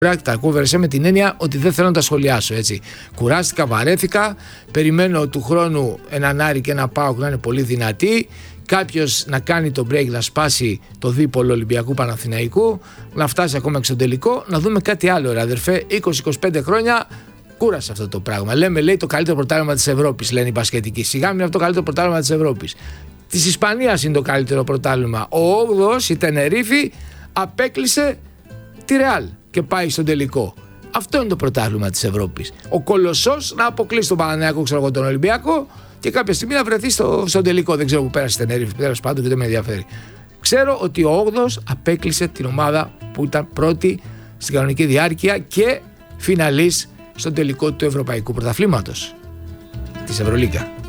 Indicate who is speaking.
Speaker 1: Τα ακούβερεσέ με την έννοια ότι δεν θέλω να τα σχολιάσω, έτσι. Κουράστηκα, βαρέθηκα. Περιμένω του χρόνου έναν Άρη και ένα ΠΑΟΚ να είναι πολύ δυνατοί. Κάποιος να κάνει το break, να σπάσει το δίπολο Ολυμπιακού Παναθηναϊκού, να φτάσει ακόμα εξωτερικό. Να δούμε κάτι άλλο, ρε αδερφέ. 20-25 χρόνια κούρασε αυτό το πράγμα. Λέμε, λέει, το καλύτερο πρωτάθλημα της Ευρώπης, λένε οι μπασκετικοί. Σιγά μην αυτό το καλύτερο πρωτάθλημα της Ευρώπης. Της Ισπανίας είναι το καλύτερο πρωτάθλημα. Ο 8ος, η Τενερίφη, απέκλεισε τη Ρεάλ και πάει στον τελικό. Αυτό είναι το πρωτάθλημα της Ευρώπης. Ο Κολοσσός να αποκλείσει τον Παναθηναϊκό, ξέρω εγώ, τον Ολυμπιακό, και κάποια στιγμή να βρεθεί στον τελικό. Δεν ξέρω που πέρασε η Τενερίφη, τέλος πάντων, και δεν με ενδιαφέρει. Ξέρω ότι ο 8ος απέκλεισε την ομάδα που ήταν πρώτη στην κανονική διάρκεια και φιναλής στον τελικό του Ευρωπαϊκού Πρωταθλήματος της Ευρωλίγκα.